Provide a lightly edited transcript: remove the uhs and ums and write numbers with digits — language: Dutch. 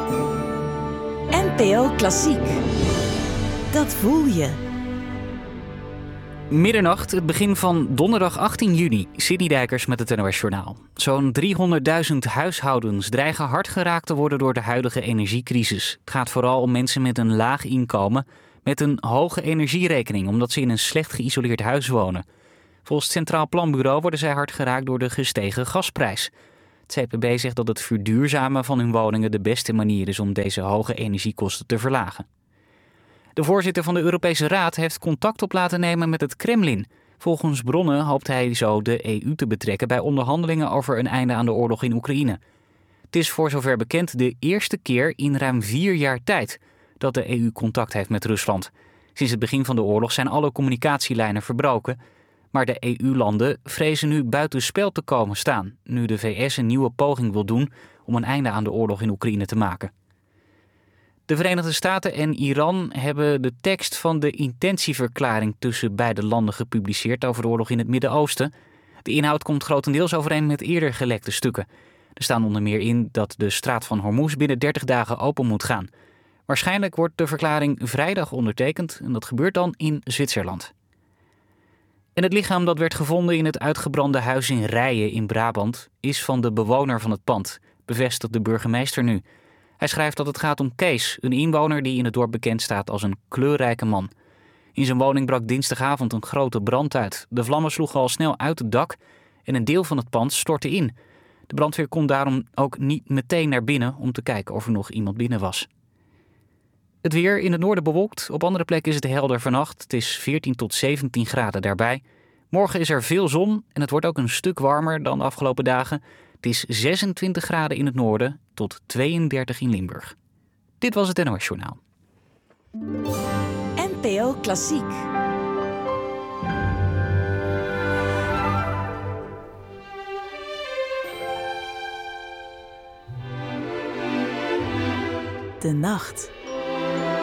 NPO Klassiek. Dat voel je. Middernacht, het begin van donderdag 18 juni. Sidney Dijkers met het NOS Journaal. Zo'n 300.000 huishoudens dreigen hard geraakt te worden door de huidige energiecrisis. Het gaat vooral om mensen met een laag inkomen met een hoge energierekening, omdat ze in een slecht geïsoleerd huis wonen. Volgens het Centraal Planbureau worden zij hard geraakt door de gestegen gasprijs. Het CPB zegt dat het verduurzamen van hun woningen de beste manier is om deze hoge energiekosten te verlagen. De voorzitter van de Europese Raad heeft contact op laten nemen met het Kremlin. Volgens bronnen hoopt hij zo de EU te betrekken bij onderhandelingen over een einde aan de oorlog in Oekraïne. Het is voor zover bekend de eerste keer in ruim 4 jaar tijd dat de EU contact heeft met Rusland. Sinds het begin van de oorlog zijn alle communicatielijnen verbroken, maar de EU-landen vrezen nu buitenspel te komen staan, nu de VS een nieuwe poging wil doen om een einde aan de oorlog in Oekraïne te maken. De Verenigde Staten en Iran hebben de tekst van de intentieverklaring tussen beide landen gepubliceerd over de oorlog in het Midden-Oosten. De inhoud komt grotendeels overeen met eerder gelekte stukken. Er staan onder meer in dat de straat van Hormuz binnen 30 dagen open moet gaan. Waarschijnlijk wordt de verklaring vrijdag ondertekend en dat gebeurt dan in Zwitserland. En het lichaam dat werd gevonden in het uitgebrande huis in Rijen in Brabant is van de bewoner van het pand, bevestigt de burgemeester nu. Hij schrijft dat het gaat om Kees, een inwoner die in het dorp bekend staat als een kleurrijke man. In zijn woning brak dinsdagavond een grote brand uit. De vlammen sloegen al snel uit het dak en een deel van het pand stortte in. De brandweer kon daarom ook niet meteen naar binnen om te kijken of er nog iemand binnen was. Het weer in het noorden bewolkt, op andere plekken is het helder vannacht. Het is 14 tot 17 graden daarbij. Morgen is er veel zon en het wordt ook een stuk warmer dan de afgelopen dagen. Het is 26 graden in het noorden tot 32 in Limburg. Dit was het NOS Journaal. NPO Klassiek. De nacht.